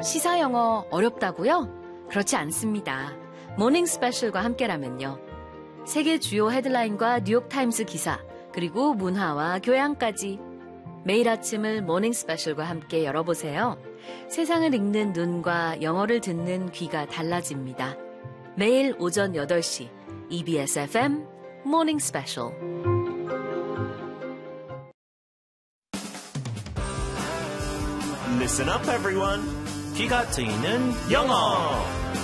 시사 영어 어렵다고요? 그렇지 않습니다. 모닝 스페셜과 함께라면요. 세계 주요 헤드라인과 뉴욕타임스 기사, 그리고 문화와 교양까지 매일 아침을 모닝 스페셜과 함께 열어보세요. 세상을 읽는 눈과 영어를 듣는 귀가 달라집니다. 매일 오전 8시 EBS FM 모닝 스페셜. Listen up, everyone. 귀가 트이는 영어.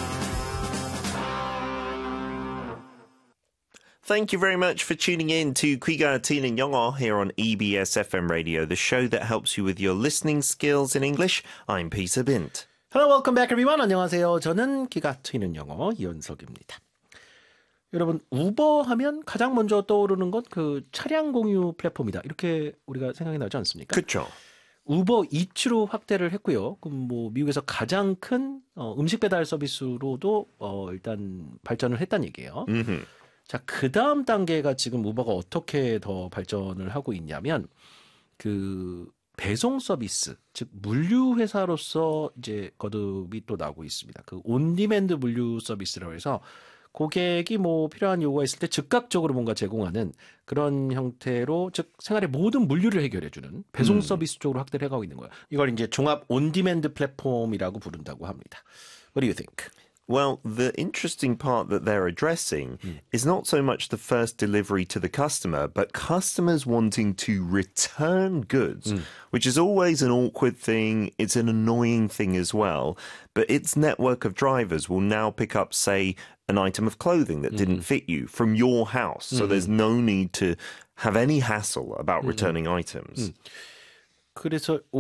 Thank you very much for tuning in to 귀가 트이는 영어 here on EBS FM Radio, the show that helps you with your listening skills in English. I'm Peter Bint. Hello, welcome back everyone. 안녕하세요. 저는 귀가 트이는 영어 이현석입니다. 여러분, 우버 하면 가장 먼저 떠오르는 건 그 차량 공유 플랫폼이다. 이렇게 우리가 생각이 나지 않습니까? 그렇죠. 우버 이츠로 확대를 했고요. 그럼 뭐 미국에서 가장 큰 음식 배달 서비스로도 일단 발전을 했다는 얘기예요. 자, 그 다음 단계가 지금 우버가 어떻게 더 발전을 하고 있냐면 그 배송 서비스, 즉 물류 회사로서 이제 거듭이 또 나오고 있습니다. 그 온디맨드 물류 서비스라고 해서 고객이 뭐 필요한 요구가 있을 때 즉각적으로 뭔가 제공하는 그런 형태로, 즉 생활의 모든 물류를 해결해주는 배송 서비스 쪽으로 확대를 해가고 있는 거예요. 이걸 이제 종합 온디맨드 플랫폼이라고 부른다고 합니다. What do you think? Well, the interesting part that they're addressing is not so much the first delivery to the customer, but customers wanting to return goods, which is always an awkward thing. It's an annoying thing as well. But its network of drivers will now pick up, say, an item of clothing that didn't fit you from your house. So there's no need to have any hassle about returning items. 그래서